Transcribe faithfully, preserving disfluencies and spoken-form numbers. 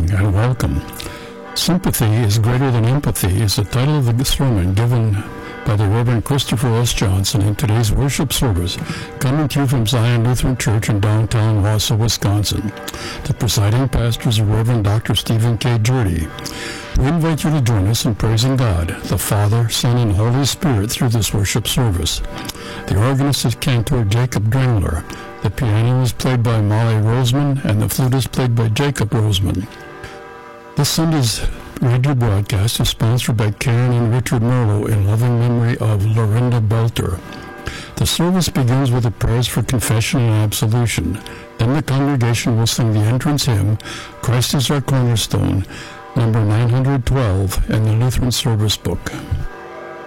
morning and welcome. Sympathy is Greater Than Empathy is the title of the sermon given by the Reverend Christopher S. Johnson in today's worship service, coming to you from Zion Lutheran Church in downtown Wausau, Wisconsin. The presiding pastor is the Reverend Doctor Stephen K. Jurdy. We invite you to join us in praising God, the Father, Son, and Holy Spirit through this worship service. The organist is Cantor Jacob Drangler. The piano is played by Molly Roseman, and the flute is played by Jacob Roseman. This Sunday's radio broadcast is sponsored by Karen and Richard Merlo in loving memory of Lorinda Belter. The service begins with the prayers for confession and absolution. Then the congregation will sing the entrance hymn, Christ is Our Cornerstone, number nine hundred twelve in the Lutheran Service Book.